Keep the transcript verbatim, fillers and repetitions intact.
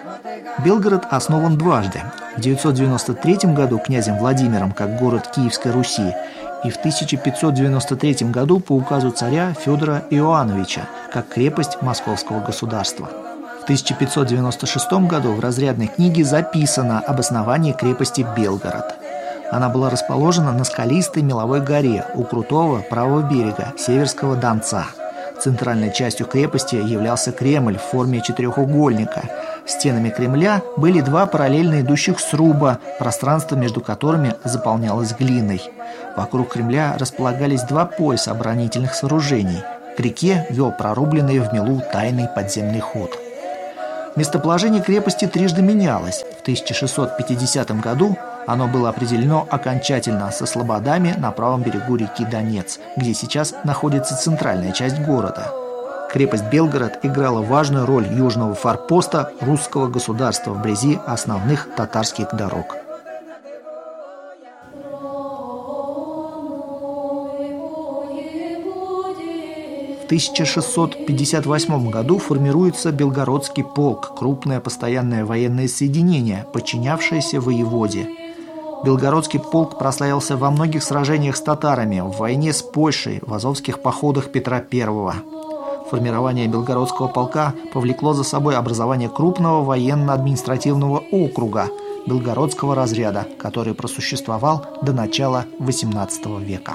Белгород основан дважды. В девятьсот девяносто третьем году князем Владимиром как город Киевской Руси и в тысяча пятьсот девяносто третьем году по указу царя Федора Иоановича как крепость Московского государства. В тысяча пятьсот девяносто шестом году в разрядной книге записано об основании крепости Белгород. Она была расположена на скалистой меловой горе у крутого правого берега Северского Донца. Центральной частью крепости являлся Кремль в форме четырехугольника. Стенами Кремля были два параллельно идущих сруба, пространство между которыми заполнялось глиной. Вокруг Кремля располагались два пояса оборонительных сооружений. К реке вел прорубленный в мелу тайный подземный ход. Местоположение крепости трижды менялось. В тысяча шестьсот пятидесятом году оно было определено окончательно со слободами на правом берегу реки Донец, где сейчас находится центральная часть города. Крепость Белгород играла важную роль южного форпоста русского государства вблизи основных татарских дорог. В тысяча шестьсот пятьдесят восьмом году формируется Белгородский полк, крупное постоянное военное соединение, подчинявшееся воеводе. Белгородский полк прославился во многих сражениях с татарами, в войне с Польшей, в азовских походах Петра Первого. Формирование Белгородского полка повлекло за собой образование крупного военно-административного округа Белгородского разряда, который просуществовал до начала восемнадцатого века.